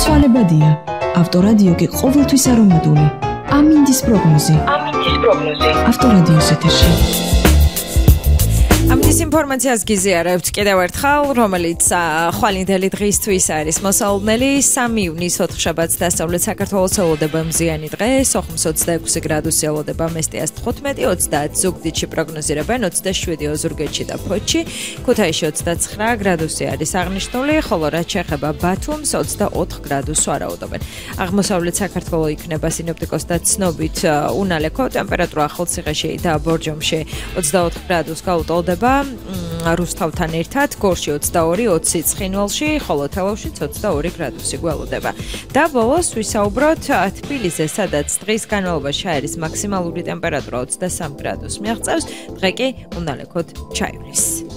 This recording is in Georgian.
ცვალებადია. ავტორადიო კი ყოველთვის არომატული. ამინდის პროგნოზი. ავტორადიოს ეთერში. ამის ინფორმაციას გიზიარებთ კიდევ ერთხელ, რომელიც ხვალინდელი დღისთვის არის მოსალოდნელი 3 ივნის ოთხშაბათს დასავლეთ საქართველოს ელოდება მზიანი დღე, სოხუმს 26 გრადუსი ელოდება, მესტიას 15, 30 ზუგდიდში პროგნოზირებენ 27 ოზურგეთში და ფოთში, ქუთაისში 29 გრადუსი არის აღნიშნული, ხოლო რაც შეეხება ბათუმს 24 გრადუსს ვარაუდობენ. აღმოსავლეთ საქართველოს იქნება სინოპტიკოსთა ცნობით უნალექო ტემპერატურა ახალციხეში და ბორჯომში 24 გრადუსს გაუტოლდება. რუსთავთან ერთად გორში 22-20 ცხინვალში, ხოლო თელავშიც 22 გრადუსი გველოდება. და ბოლოს ვისაუბროთ თბილისზე, სადაც დღის განმავლობაში არის მაქსიმალური ტემპერატურა 23 გრადუსს მიაღწევს, დღე კი უნალექოდ ჩაივლის.